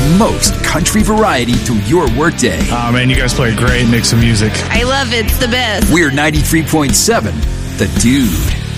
most country variety to your workday. Oh, man, you guys play a great mix of music. I love it. It's the best. We're 93.7, The Dude.